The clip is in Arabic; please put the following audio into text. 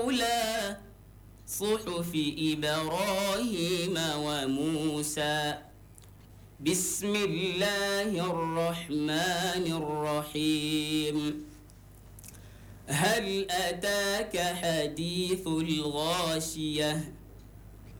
أولى صحف إبراهيم وموسى. بسم الله الرحمن الرحيم. هل أتاك حديث الغاشية